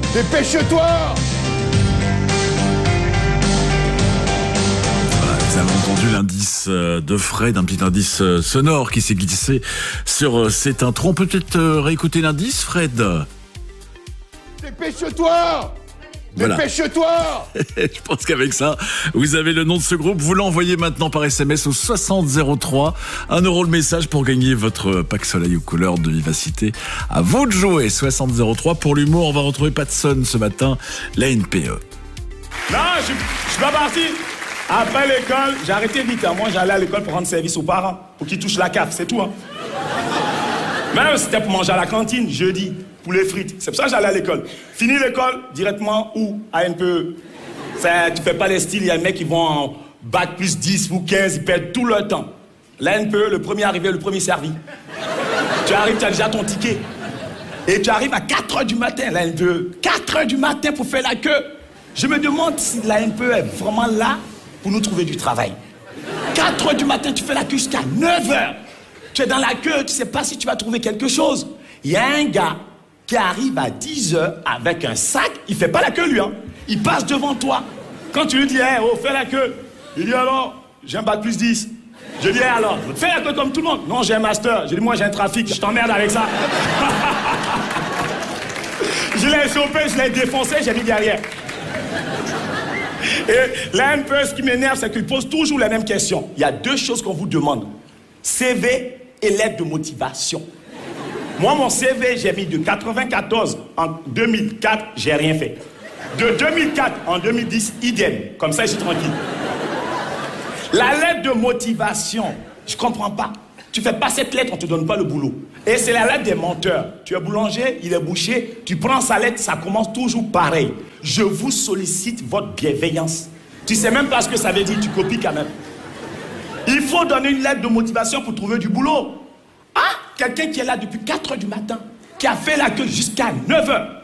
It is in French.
Dépêche-toi! Vous avez entendu l'indice de Fred, un petit indice sonore qui s'est glissé sur cet intro. On peut peut-être réécouter l'indice, Fred? Dépêche-toi! Voilà. Dépêche-toi! Je pense qu'avec ça, vous avez le nom de ce groupe. Vous l'envoyez maintenant par SMS au 6003. 1 € le message pour gagner votre pack soleil aux couleurs de vivacité. À vous de jouer. 6003 pour l'humour. On va retrouver Patson ce matin, la NPE. Non, je suis pas parti. Après l'école, j'ai arrêté vite. Moi, j'allais à l'école pour rendre service aux parents, pour qu'ils touchent la CAF, c'est tout. Même c'était pour manger à la cantine, jeudi, poulet frites. C'est pour ça que j'allais à l'école. Fini l'école, directement où? À NPE. Tu fais pas les styles, il y a des mecs qui vont en bac plus 10 ou 15, ils perdent tout leur temps. La NPE, le premier arrivé, le premier servi. Tu arrives, tu as déjà ton ticket. Et tu arrives à 4h du matin, la NPE. 4h du matin pour faire la queue. Je me demande si la NPE est vraiment là pour nous trouver du travail. 4h du matin, tu fais la queue jusqu'à 9h. Tu es dans la queue, tu sais pas si tu vas trouver quelque chose. Il y a un gars qui arrive à 10h avec un sac, il fait pas la queue lui, hein. Il passe devant toi. Quand tu lui dis, hey, oh, fais la queue. Il dit alors, j'ai un bac plus 10. Je dis, hey, alors, fais la queue comme tout le monde. Non, j'ai un master. Je dis, moi j'ai un trafic, je t'emmerde avec ça. Je l'ai chopé, je l'ai défoncé, j'ai mis derrière. Et là, un peu, ce qui m'énerve, c'est qu'il pose toujours la même question. Il y a 2 choses qu'on vous demande. CV et lettre de motivation. Moi, mon CV, j'ai mis de 94 en 2004, j'ai rien fait. De 2004 en 2010, idem. Comme ça, je suis tranquille. La lettre de motivation, je comprends pas. Tu fais pas cette lettre, on te donne pas le boulot. Et c'est la lettre des menteurs. Tu es boulanger, il est boucher, tu prends sa lettre, ça commence toujours pareil. Je vous sollicite votre bienveillance. Tu sais même pas ce que ça veut dire, tu copies quand même. Il faut donner une lettre de motivation pour trouver du boulot. Ah, quelqu'un qui est là depuis 4h du matin, qui a fait la queue jusqu'à 9h.